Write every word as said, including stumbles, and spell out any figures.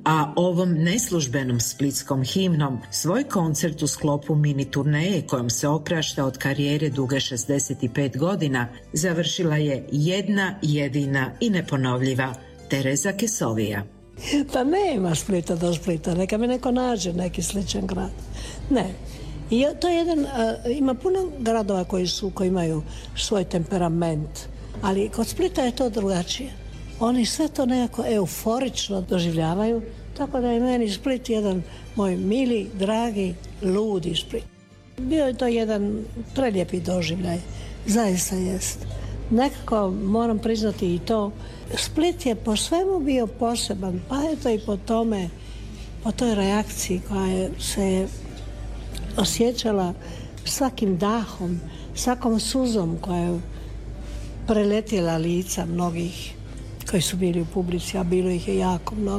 a ovom neslužbenom splitskom himnom svoj koncert u sklopu mini turneje kojom se oprašta od karijere duge šezdeset pet godina završila je jedna jedina i neponovljiva Tereza Kesovija. Pa nema Splita do Splita, neka mi neko nađe neki sličan grad. Ne. I to je jedan, ima puno gradova koji su, koji imaju svoj temperament, ali kod Splita je to drugačije. Oni sve to nekako euforično doživljavaju, tako da je meni Split jedan moj mili, dragi, ludi Split. Bio je to jedan prelijepi doživljaj, zaista jest. Nekako moram priznati i to, Split je po svemu bio poseban, pa eto i po tome, po toj reakciji koja je se osjećala svakim dahom, svakom suzom koja je preletjela lica mnogih koji su bili u publici, a bilo ih je jako mnogo.